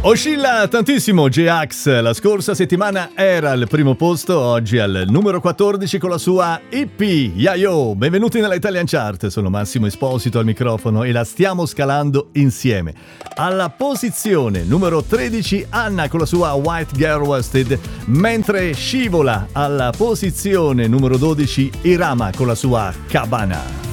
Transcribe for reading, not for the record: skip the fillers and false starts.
Oscilla tantissimo J-Ax, la scorsa settimana era al primo posto, oggi al numero 14 con la sua Hippie, Yayo. Benvenuti nella Italian Chart, sono Massimo Esposito al microfono e la stiamo scalando insieme. Alla posizione numero 13 Anna con la sua White Girl Wasted, mentre scivola alla posizione numero 12 Irama con la sua Cabana.